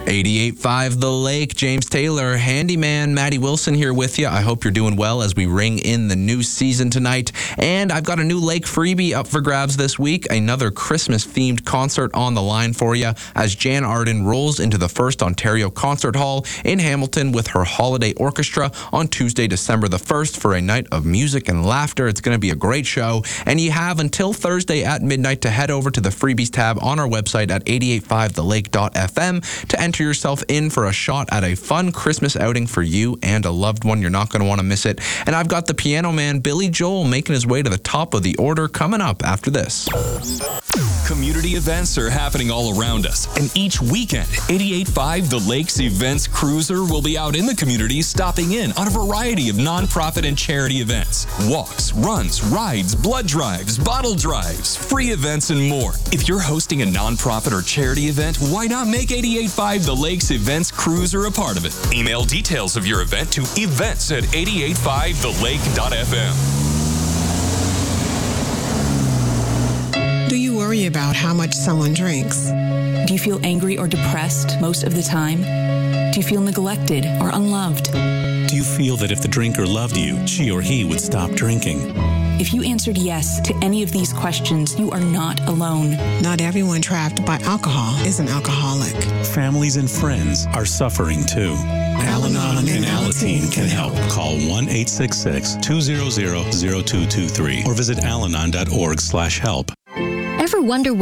88.5 The Lake, James Taylor, handyman Maddie Wilson here with you. I hope you're doing well as we ring in the new season tonight. And I've got a new Lake freebie up for grabs this week. Another Christmas-themed concert on the line for you as Jan Arden rolls into the First Ontario Concert Hall in Hamilton with her holiday orchestra on Tuesday, December the 1st for a night of music and laughter. It's going to be a great show. And you have until Thursday at midnight to head over to the freebies tab on our website at 885thelake.fm to enter yourself in for a shot at a fun Christmas outing for you and a loved one. You're not going to want to miss it. And I've got the piano man Billy Joel making his way to the top of the order coming up after this. Community events are happening all around us, and each weekend, 88.5 The Lakes Events Cruiser will be out in the community stopping in on a variety of nonprofit and charity events. Walks, runs, rides, blood drives, bottle drives, free events, and more. If you're hosting a nonprofit or charity event, why not make 88.5 The Lakes Events Cruiser a part of it? Email details of your event to events@885thelake.fm. Do you worry about how much someone drinks? Do you feel angry or depressed most of the time? Do you feel neglected or unloved? Do you feel that if the drinker loved you, she or he would stop drinking? If you answered yes to any of these questions, you are not alone. Not everyone trapped by alcohol is an alcoholic. Families and friends are suffering too. Al-Anon and Alateen can help. Call 1-866-200-0223 or visit alanon.org/help. Ever wonder